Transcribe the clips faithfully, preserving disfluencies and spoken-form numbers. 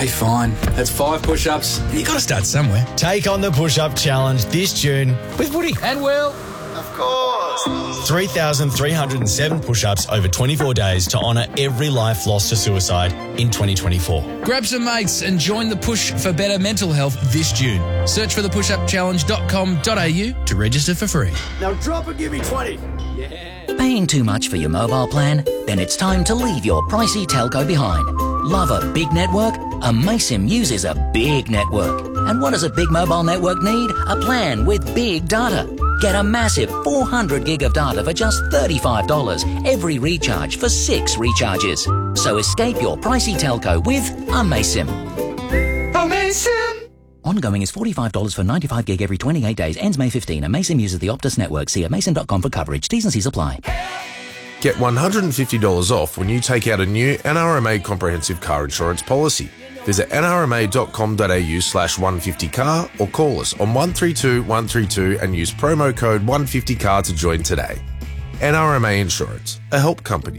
Hey, fine. That's five push-ups. You got to start somewhere. Take on the push-up challenge this June with Woody. And Will. Of course. three thousand three hundred seven push-ups over twenty-four days to honour every life lost to suicide in twenty twenty-four. Grab some mates and join the push for better mental health this June. Search for the push up challenge dot com dot a u to register for free. Now drop and give me twenty. Paying too much for your mobile plan? Then it's time to leave your pricey telco behind. Love a big network? Amaysim uses a big network. And what does a big mobile network need? A plan with big data. Get a massive four hundred gig of data for just thirty-five dollars every recharge for six recharges. So escape your pricey telco with Amaysim. Amazing. Ongoing is forty-five dollars for ninety-five gig every twenty-eight days. Ends May fifteenth. Amaysim uses the Optus network. See amaysim dot com for coverage. T's and C's apply. Get one hundred fifty dollars off when you take out a new N R M A comprehensive car insurance policy. Visit n r m a dot com dot a u slash one fifty car or call us on one three two one three two and use promo code one fifty car to join today. N R M A Insurance, a help company.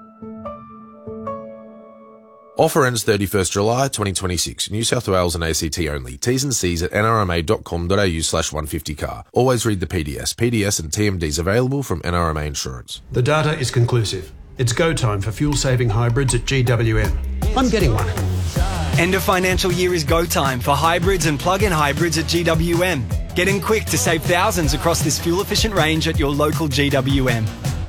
Offer ends thirty-first July twenty twenty-six. New South Wales and A C T only. T's and C's at n r m a dot com dot a u slash one fifty car. Always read the P D S. P D S and T M Ds available from N R M A Insurance. The data is conclusive. It's go time for fuel-saving hybrids at G W M. I'm getting one. End of financial year is go time for hybrids and plug-in hybrids at G W M. Get in quick to save thousands across this fuel-efficient range at your local G W M.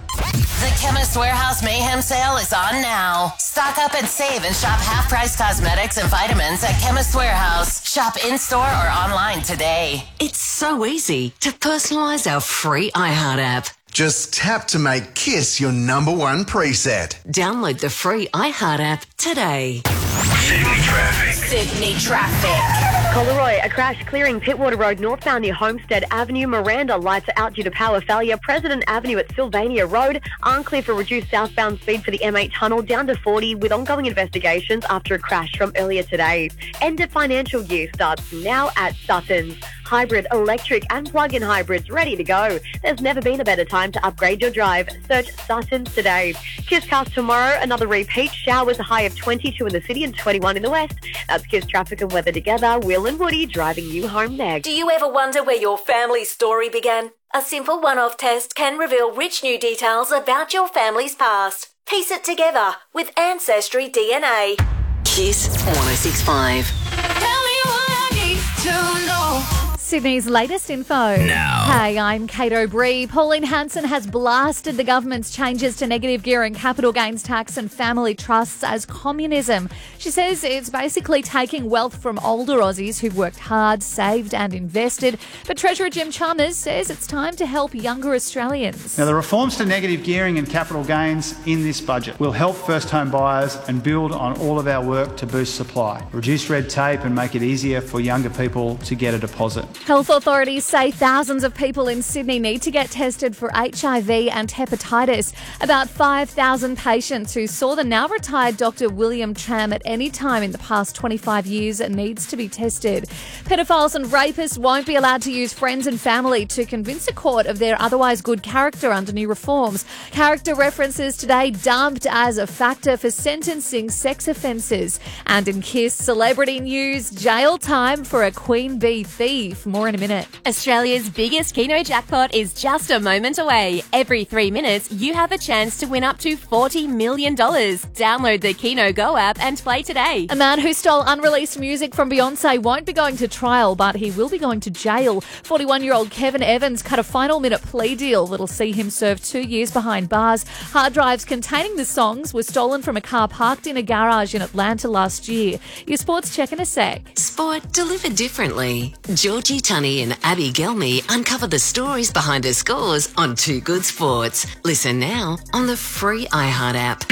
The Chemist Warehouse Mayhem Sale is on now. Stock up and save and shop half-price cosmetics and vitamins at Chemist Warehouse. Shop in-store or online today. It's so easy to personalise our free iHeart app. Just tap to make Kiss your number one preset. Download the free iHeart app today. Sydney traffic. Sydney traffic. Coleroy, a crash clearing Pittwater Road northbound near Homestead Avenue. Miranda, lights are out due to power failure. President Avenue at Sylvania Road, unclear for reduced southbound speed for the M eight tunnel down to forty with ongoing investigations after a crash from earlier today. End of financial year starts now at Sutton's. Hybrid, electric and plug-in hybrids ready to go. There's never been a better time to upgrade your drive. Search Sutton's today. Kisscast tomorrow, another repeat. Showers, a high of twenty-two in the city and twenty-one in the west. That's Kiss traffic and weather together. Will and Woody driving you home next. Do you ever wonder where your family's story began? A simple one-off test can reveal rich new details about your family's past. Piece it together with Ancestry D N A. Kiss one oh six point five. Tell me what I need to know. Sydney's latest info. Now. Hey, I'm Kate O'Brien. Pauline Hanson has blasted the government's changes to negative gearing, capital gains tax and family trusts as communism. She says it's basically taking wealth from older Aussies who've worked hard, saved and invested. But Treasurer Jim Chalmers says it's time to help younger Australians. Now, the reforms to negative gearing and capital gains in this budget will help first home buyers and build on all of our work to boost supply, reduce red tape and make it easier for younger people to get a deposit. Health authorities say thousands of people in Sydney need to get tested for H I V and hepatitis. About five thousand patients who saw the now retired Doctor William Tram at any time in the past twenty-five years needs to be tested. Pedophiles and rapists won't be allowed to use friends and family to convince a court of their otherwise good character under new reforms. Character references today dumped as a factor for sentencing sex offences. And in Kiss celebrity news, jail time for a queen bee thief. More in a minute. Australia's biggest Keno jackpot is just a moment away. Every three minutes, you have a chance to win up to forty million dollars. Download the Keno Go app and play today. A man who stole unreleased music from Beyonce won't be going to trial, but he will be going to jail. forty-one-year-old Kevin Evans cut a final minute plea deal that'll see him serve two years behind bars. Hard drives containing the songs were stolen from a car parked in a garage in Atlanta last year. Your sports check in a sec. Sport delivered differently. Georgie Tunney and Abby Gelmy uncover the stories behind her scores on Two Good Sports. Listen now on the free iHeart app.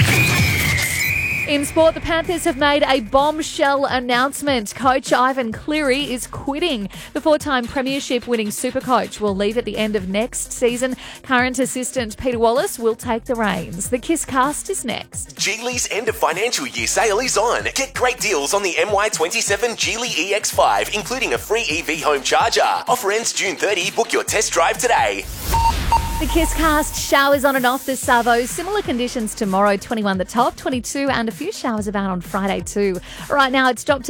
In sport, the Panthers have made a bombshell announcement. Coach Ivan Cleary is quitting. The four-time premiership-winning Supercoach will leave at the end of next season. Current assistant Peter Wallace will take the reins. The Kiss Cast is next. Geely's end of financial year sale is on. Get great deals on the M Y twenty-seven Geely E X five, including a free E V home charger. Offer ends June thirtieth. Book your test drive today. The Kiss Cast, showers on and off the Savo. Similar conditions tomorrow, twenty-one the top, twenty-two and a few showers about on Friday too. Right now it's dropped to